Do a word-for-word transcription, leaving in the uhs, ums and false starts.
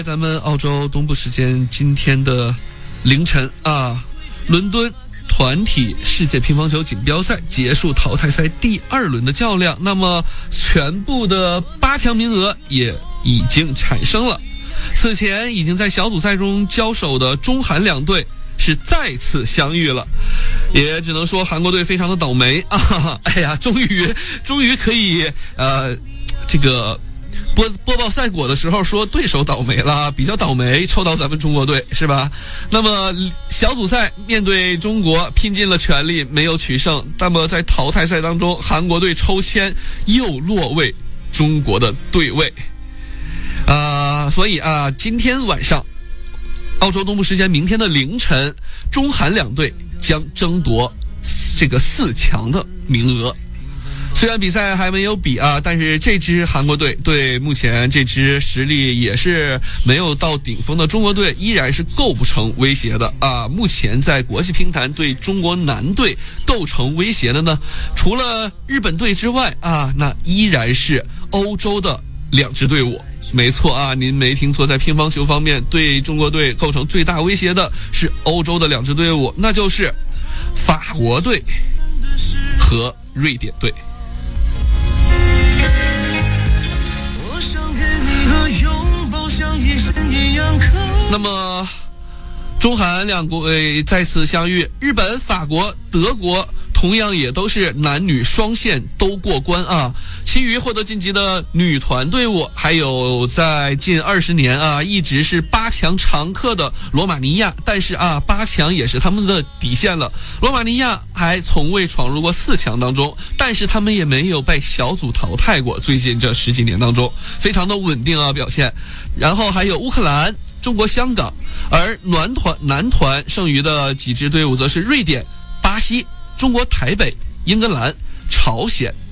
咱们澳洲东部时间今天的凌晨啊，伦敦团体世界乒乓球锦标赛结束淘汰赛第二轮的较量，那么全部的八强名额也已经产生了。此前已经在小组赛中交手的中韩两队是再次相遇了，也只能说韩国队非常的倒霉啊！哎呀，终于终于可以呃这个播播报赛果的时候说对手倒霉了，比较倒霉，抽到咱们中国队是吧？那么小组赛面对中国拼尽了全力没有取胜，那么在淘汰赛当中韩国队抽签又落位中国的队位啊、呃，所以啊，今天晚上澳洲东部时间明天的凌晨，中韩两队将争夺这个四强的名额。虽然比赛还没有比啊，但是这支韩国队对目前这支实力也是没有到顶峰的中国队依然是构不成威胁的啊。目前在国际乒坛对中国男队构成威胁的呢，除了日本队之外啊，那依然是欧洲的两支队伍。没错啊，您没听错，在乒乓球方面对中国队构成最大威胁的是欧洲的两支队伍，那就是法国队和瑞典队。那么中韩两国、呃、再次相遇，日本、法国、德国同样也都是男女双线都过关啊。其余获得晋级的女团队伍，还有在近二十年啊一直是八强常客的罗马尼亚，但是啊八强也是他们的底线了。罗马尼亚还从未闯入过四强当中，但是他们也没有被小组淘汰过，最近这十几年当中非常的稳定啊表现。然后还有乌克兰、中国香港，而男团男团剩余的几支队伍则是瑞典、巴西、中国台北、英格兰、朝鲜